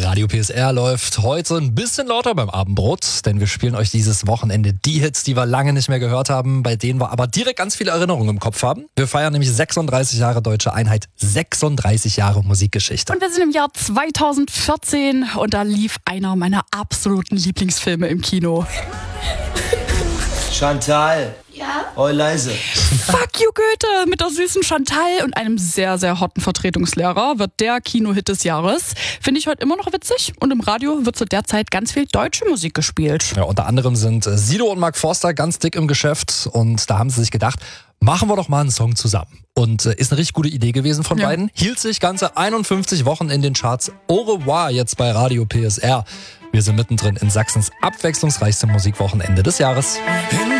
Radio PSR läuft heute ein bisschen lauter beim Abendbrot, denn wir spielen euch dieses Wochenende die Hits, die wir lange nicht mehr gehört haben, bei denen wir aber direkt ganz viele Erinnerungen im Kopf haben. Wir feiern nämlich 36 Jahre Deutsche Einheit, 36 Jahre Musikgeschichte. Und wir sind im Jahr 2014 und da lief einer meiner absoluten Lieblingsfilme im Kino. Chantal. Ja? Oh, leise. Fuck you, Goethe! Mit der süßen Chantal und einem sehr, sehr hotten Vertretungslehrer wird der Kinohit des Jahres. Finde ich heute immer noch witzig. Und im Radio wird zu der Zeit ganz viel deutsche Musik gespielt. Ja, unter anderem sind Sido und Mark Forster ganz dick im Geschäft und da haben sie sich gedacht, machen wir doch mal einen Song zusammen. Und ist eine richtig gute Idee gewesen von beiden. Hielt sich ganze 51 Wochen in den Charts. Au revoir jetzt bei Radio PSR. Wir sind mittendrin in Sachsens abwechslungsreichstem Musikwochenende des Jahres.